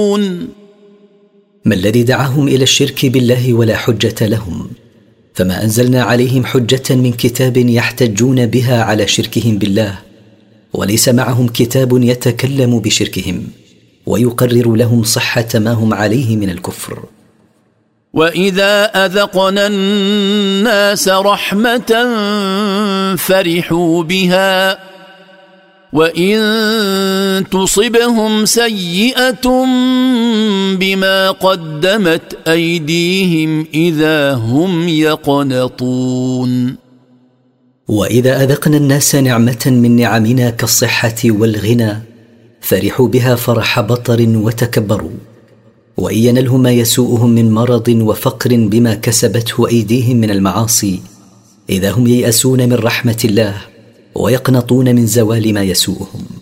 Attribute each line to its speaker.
Speaker 1: ما الذي دعاهم إلى الشرك بالله ولا حجة لهم؟ فما أنزلنا عليهم حجة من كتاب يحتجون بها على شركهم بالله، وليس معهم كتاب يتكلم بشركهم ويقرر لهم صحة ما هم عليه من الكفر.
Speaker 2: وإذا أذقنا الناس رحمة فرحوا بها، وإن تصبهم سيئة بما قدمت أيديهم إذا هم يقنطون.
Speaker 1: وإذا أذقنا الناس نعمة من نعمنا كالصحة والغنى فرحوا بها فرح بطر وتكبروا، وإن ينلهم ما يسوءهم من مرض وفقر بما كسبته أيديهم من المعاصي إذا هم ييأسون من رحمة الله ويقنطون من زوال ما يسوءهم.